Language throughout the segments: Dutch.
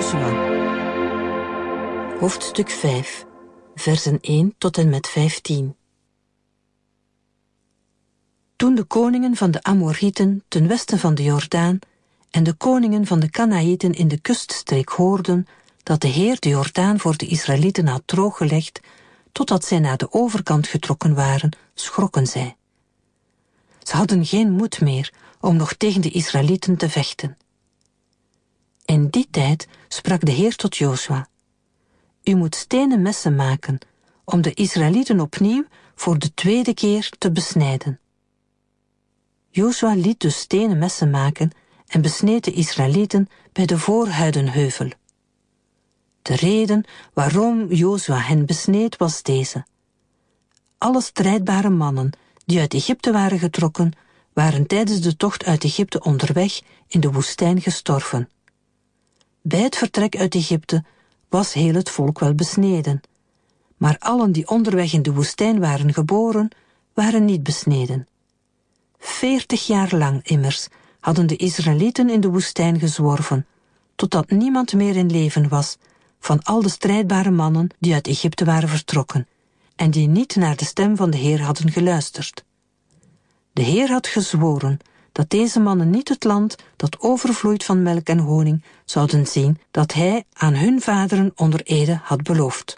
Josua. Hoofdstuk 5, versen 1 tot en met 15. Toen de koningen van de Amorieten ten westen van de Jordaan en de koningen van de Kanaïten in de kuststreek hoorden dat de Heer de Jordaan voor de Israëlieten had drooggelegd, totdat zij naar de overkant getrokken waren, schrokken zij. Ze hadden geen moed meer om nog tegen de Israëlieten te vechten. In die tijd sprak de Heer tot Josua: U moet stenen messen maken, om de Israëlieten opnieuw voor de tweede keer te besnijden. Josua liet dus stenen messen maken en besneed de Israëlieten bij de Voorhuidenheuvel. De reden waarom Josua hen besneed was deze: alle strijdbare mannen die uit Egypte waren getrokken, waren tijdens de tocht uit Egypte onderweg in de woestijn gestorven. Bij het vertrek uit Egypte was heel het volk wel besneden, maar allen die onderweg in de woestijn waren geboren, waren niet besneden. 40 jaar lang immers hadden de Israëlieten in de woestijn gezworven, totdat niemand meer in leven was van al de strijdbare mannen die uit Egypte waren vertrokken en die niet naar de stem van de Heer hadden geluisterd. De Heer had gezworen dat deze mannen niet het land dat overvloeit van melk en honing zouden zien, dat hij aan hun vaderen onder ede had beloofd.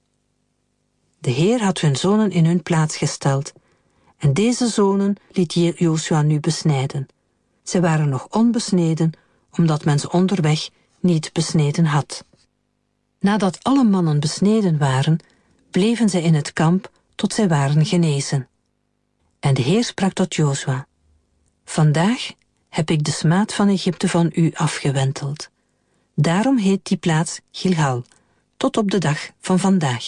De Heer had hun zonen in hun plaats gesteld, en deze zonen liet Josua nu besnijden. Zij waren nog onbesneden, omdat men ze onderweg niet besneden had. Nadat alle mannen besneden waren, bleven zij in het kamp tot zij waren genezen. En de Heer sprak tot Josua: Vandaag heb ik de smaad van Egypte van u afgewenteld. Daarom heet die plaats Gilgal, tot op de dag van vandaag.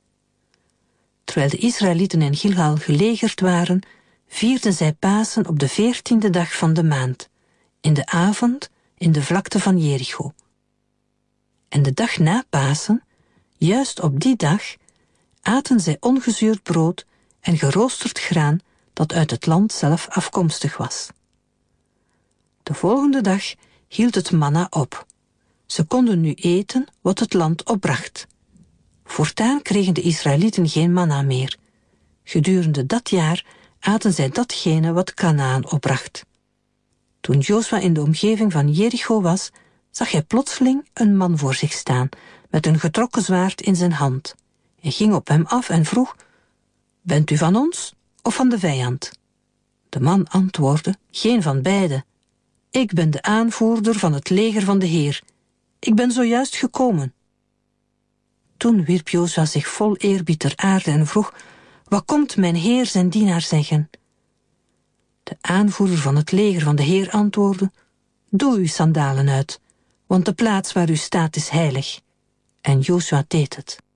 Terwijl de Israëlieten in Gilgal gelegerd waren, vierden zij Pasen op de 14e dag van de maand, in de avond in de vlakte van Jericho. En de dag na Pasen, juist op die dag, aten zij ongezuurd brood en geroosterd graan dat uit het land zelf afkomstig was. De volgende dag hield het manna op. Ze konden nu eten wat het land opbracht. Voortaan kregen de Israëlieten geen manna meer. Gedurende dat jaar aten zij datgene wat Kanaan opbracht. Toen Josua in de omgeving van Jericho was, zag hij plotseling een man voor zich staan, met een getrokken zwaard in zijn hand. Hij ging op hem af en vroeg: Bent u van ons of van de vijand? De man antwoordde: Geen van beide. Ik ben de aanvoerder van het leger van de Heer. Ik ben zojuist gekomen. Toen wierp Josua zich vol eerbied ter aarde en vroeg: Wat komt mijn Heer zijn dienaar zeggen? De aanvoerder van het leger van de Heer antwoordde: Doe uw sandalen uit, want de plaats waar u staat is heilig. En Josua deed het.